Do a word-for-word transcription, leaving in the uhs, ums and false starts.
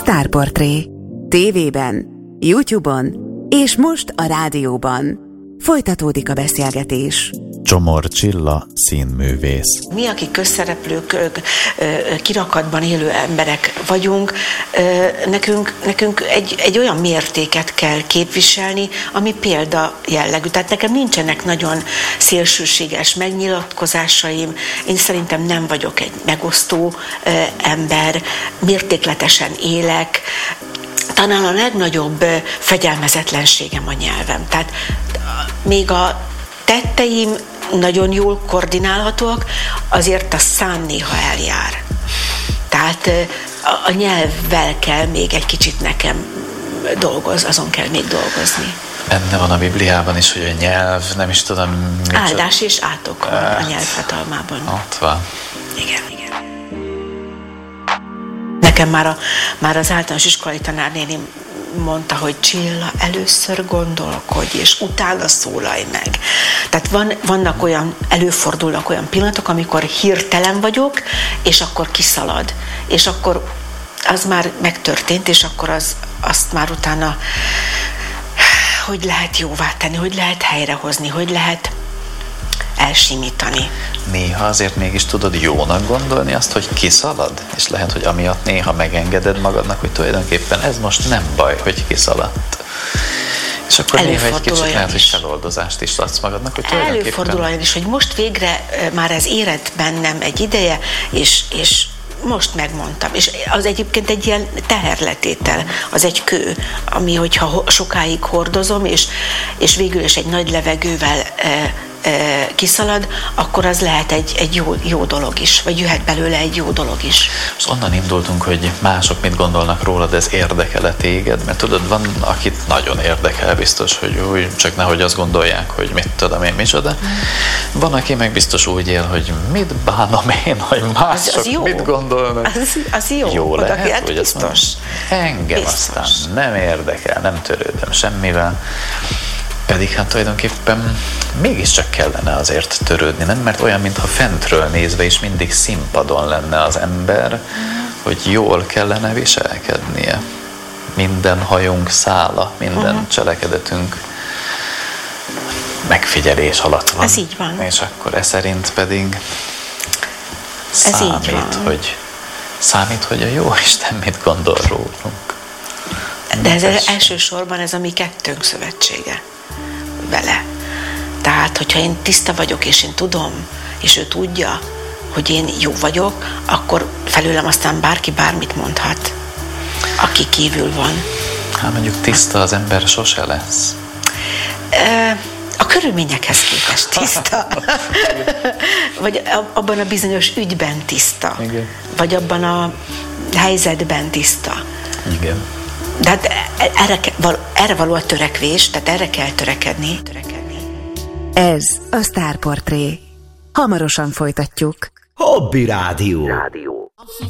Sztárportré. Tévében, YouTube-on és most a rádióban. Folytatódik a beszélgetés. Csomor Csilla, színművész. Mi, akik közszereplők, kirakatban élő emberek vagyunk, nekünk, nekünk egy, egy olyan mértéket kell képviselni, ami példa jellegű. Tehát nekem nincsenek nagyon szélsőséges megnyilatkozásaim, én szerintem nem vagyok egy megosztó ember, mértékletesen élek. Talán a legnagyobb fegyelmezetlenségem a nyelvem. Tehát még a tetteim nagyon jól koordinálhatóak, azért a szám néha eljár. Tehát a nyelvvel kell még egy kicsit nekem dolgoz, azon kell még dolgozni. Benne van a Bibliában is, hogy a nyelv, nem is tudom... Áldás és átok van a nyelv hatalmában. Ott van. Igen, igen. Nekem már, a, már az általános iskolai tanárnéni mondta, hogy Csilla, először gondolkodj, és utána szólalj meg. Tehát van, vannak olyan, előfordulnak olyan pillanatok, amikor hirtelen vagyok, és akkor kiszalad. És akkor az már megtörtént, és akkor az, azt már utána hogy lehet jóvá tenni, hogy lehet helyrehozni, hogy lehet elsimítani. Néha azért mégis tudod jónak gondolni azt, hogy kiszalad, és lehet, hogy amiatt néha megengeded magadnak, hogy tulajdonképpen ez most nem baj, hogy kiszaladt. És akkor néha egy kicsit lehet, hogy feloldozást is adsz magadnak, hogy tulajdonképpen... Előfordul olyan is, hogy most végre már ez érett bennem egy ideje, és, és most megmondtam. És az egyébként egy ilyen teherletétel, az egy kő, ami hogyha sokáig hordozom, és, és végül is egy nagy levegővel e, e, kiszalad, akkor az lehet egy, egy jó, jó dolog is, vagy jöhet belőle egy jó dolog is. Most onnan indultunk, hogy mások mit gondolnak rólad, ez érdekel-e téged? Mert tudod, van, akit nagyon érdekel biztos, hogy úgy, csak nehogy azt gondolják, hogy mit tudom én, micsoda. Mm. Van, aki meg biztos úgy él, hogy mit bánom én, hogy mások az, az mit gondolnak. Az, az jó. Jó lehet, hát hogy biztos. Azt mondom, engem biztos. Aztán nem érdekel, nem törődöm semmivel. Pedig hát tulajdonképpen mégiscsak kellene azért törődni, nem? Mert olyan, mintha fentről nézve is mindig színpadon lenne az ember, mm. hogy jól kellene viselkednie. Minden hajunk szála, minden mm. cselekedetünk megfigyelés alatt van. Ez így van. És akkor e szerint pedig ez számít, hogy, számít, hogy a Jóisten mit gondol rólunk. De ez ez elsősorban ez a mi kettőnk szövetsége vele. Tehát, hogyha én tiszta vagyok, és én tudom, és ő tudja, hogy én jó vagyok, akkor felőlem aztán bárki bármit mondhat, aki kívül van. Hát mondjuk tiszta az ember sose lesz. A körülményekhez képest tiszta. Vagy abban a bizonyos ügyben tiszta. Igen. Vagy abban a helyzetben tiszta. Igen. De hát erre, erre való a törekvés, tehát erre kell törekedni. Ez a Sztárportré. Hamarosan folytatjuk. Hobby Rádió. Rádió.